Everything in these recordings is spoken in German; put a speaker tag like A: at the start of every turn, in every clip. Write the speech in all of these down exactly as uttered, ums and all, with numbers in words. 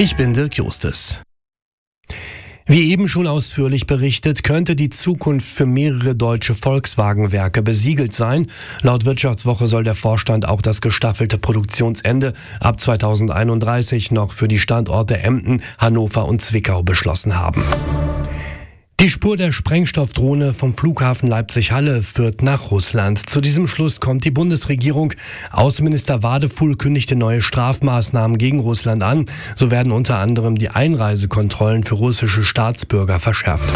A: Ich bin Dirk Justus. Wie eben schon ausführlich berichtet, könnte die Zukunft für mehrere deutsche Volkswagen-Werke besiegelt sein. Laut Wirtschaftswoche soll der Vorstand auch das gestaffelte Produktionsende ab zweitausendeinunddreißig noch für die Standorte Emden, Hannover und Zwickau beschlossen haben. Die Spur der Sprengstoffdrohne vom Flughafen Leipzig-Halle führt nach Russland. Zu diesem Schluss kommt die Bundesregierung. Außenminister Wadefuhl kündigte neue Strafmaßnahmen gegen Russland an. So werden unter anderem die Einreisekontrollen für russische Staatsbürger verschärft.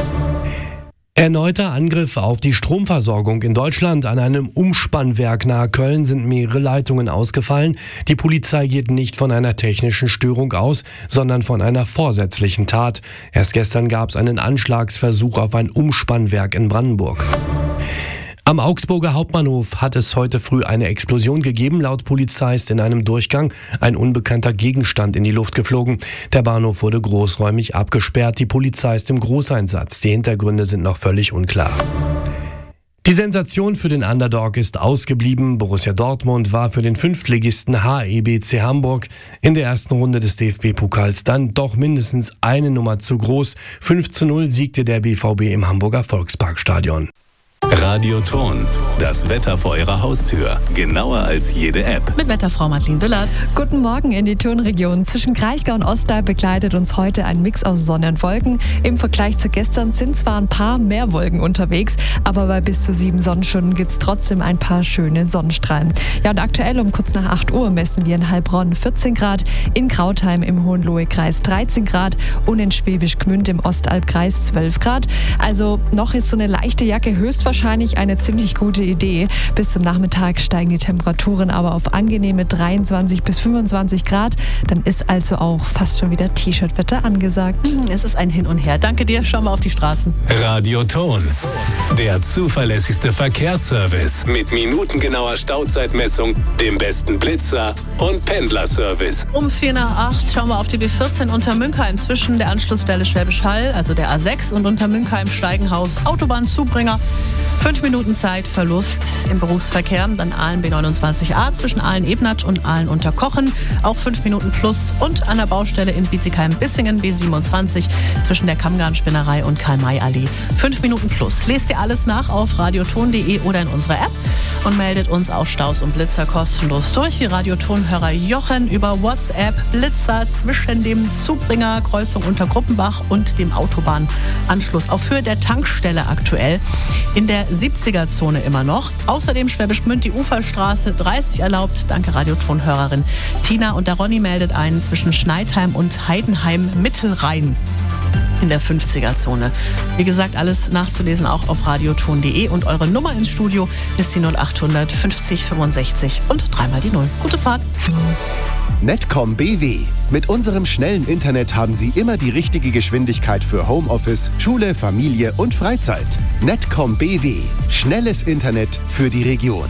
A: Erneuter Angriff auf die Stromversorgung in Deutschland. An einem Umspannwerk nahe Köln sind mehrere Leitungen ausgefallen. Die Polizei geht nicht von einer technischen Störung aus, sondern von einer vorsätzlichen Tat. Erst gestern gab es einen Anschlagsversuch auf ein Umspannwerk in Brandenburg. Am Augsburger Hauptbahnhof hat es heute früh eine Explosion gegeben. Laut Polizei ist in einem Durchgang ein unbekannter Gegenstand in die Luft geflogen. Der Bahnhof wurde großräumig abgesperrt. Die Polizei ist im Großeinsatz. Die Hintergründe sind noch völlig unklar. Die Sensation für den Underdog ist ausgeblieben. Borussia Dortmund war für den Fünftligisten H E B C Hamburg in der ersten Runde des D F B-Pokals dann doch mindestens eine Nummer zu groß. fünf zu null siegte der B V B im Hamburger Volksparkstadion.
B: Radioton, das Wetter vor Ihrer Haustür. Genauer als jede App.
C: Mit Wetterfrau Madeleine Willers.
D: Guten Morgen in die Tonregion. Zwischen Kraichgau und Ostal begleitet uns heute ein Mix aus Sonne und Wolken. Im Vergleich zu gestern sind zwar ein paar mehr Wolken unterwegs, aber bei bis zu sieben Sonnenstunden gibt es trotzdem ein paar schöne Sonnenstrahlen. Ja, und aktuell um kurz nach acht Uhr messen wir in Heilbronn vierzehn Grad, in Krautheim im Hohenlohe-Kreis dreizehn Grad und in Schwäbisch Gmünd im Ostalbkreis zwölf Grad. Also noch ist so eine leichte Jacke höchstwahrscheinlich Wahrscheinlich eine ziemlich gute Idee. Bis zum Nachmittag steigen die Temperaturen aber auf angenehme dreiundzwanzig bis fünfundzwanzig Grad. Dann ist also auch fast schon wieder T-Shirt-Wetter angesagt.
C: Es ist ein Hin und Her. Danke dir. Schauen wir auf die Straßen.
B: Radioton, der zuverlässigste Verkehrsservice mit minutengenauer Stauzeitmessung, dem besten Blitzer und Pendlerservice.
C: Um vier nach acht schauen wir auf die B vierzehn Untermünkheim zwischen der Anschlussstelle Schwäbisch Hall, also der A sechs, und Untermünkheim-Steigenhaus Autobahnzubringer. Fünf Minuten Zeitverlust im Berufsverkehr. Dann Aalen B neunundzwanzig a zwischen Aalen-Ebnat und Aalen-Unterkochen. Auch fünf Minuten plus. Und an der Baustelle in Bietigheim-Bissingen B siebenundzwanzig zwischen der Kammgarn-Spinnerei und Karl-May-Allee. Fünf Minuten plus. Lest ihr alles nach auf radioton punkt de oder in unserer App und meldet uns auf Staus und Blitzer kostenlos durch. Wie Radioton-Hörer Jochen über WhatsApp Blitzer zwischen dem Zubringer Kreuzung Untergruppenbach und dem Autobahnanschluss auf Höhe der Tankstelle aktuell. In der siebziger-Zone immer noch. Außerdem Schwäbisch Gmünd, die Uferstraße dreißig erlaubt. Danke Radioton-Hörerin Tina. Und der Ronny meldet einen zwischen Schneidheim und Heidenheim Mittelrhein in der fünfziger-Zone. Wie gesagt, alles nachzulesen auch auf radioton punkt de und eure Nummer ins Studio ist die null achthundert fünfzig fünfundsechzig und dreimal die Null. Gute Fahrt.
E: Netcom B W. Mit unserem schnellen Internet haben Sie immer die richtige Geschwindigkeit für Homeoffice, Schule, Familie und Freizeit. Netcom B W. Schnelles Internet für die Region.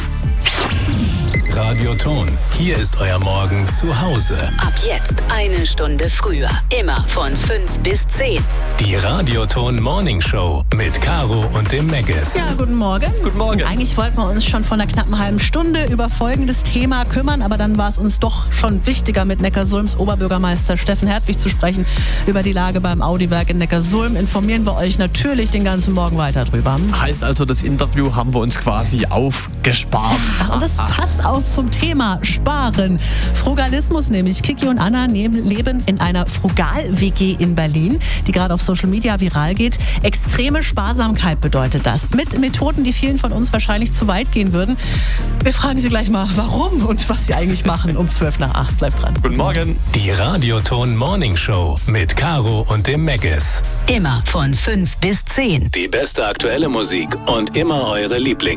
B: Radioton, hier ist euer Morgen zu Hause.
F: Ab jetzt eine Stunde früher. Immer von fünf bis zehn.
B: Die Radioton Morning Show mit Caro und dem Meggis.
C: Ja, guten Morgen.
A: Guten Morgen.
C: Eigentlich wollten wir uns schon vor einer knappen halben Stunde über folgendes Thema kümmern, aber dann war es uns doch schon wichtiger, mit Neckarsulms Oberbürgermeister Steffen Hertwig zu sprechen. Über die Lage beim Audi-Werk in Neckarsulm informieren wir euch natürlich den ganzen Morgen weiter drüber.
G: Heißt also, das Interview haben wir uns quasi aufgespart.
C: Und das passt auch zum Thema Sparen. Frugalismus nämlich. Kiki und Anna leben in einer Frugal-W G in Berlin, die gerade auf Social Media viral geht. Extreme Sparsamkeit bedeutet das. Mit Methoden, die vielen von uns wahrscheinlich zu weit gehen würden. Wir fragen sie gleich mal, warum und was sie eigentlich machen. Um zwölf nach acht. Bleibt dran.
G: Guten Morgen.
B: Die Radioton Morning Show mit Caro und dem Meggis.
F: Immer von fünf bis zehn.
B: Die beste aktuelle Musik und immer eure Lieblings.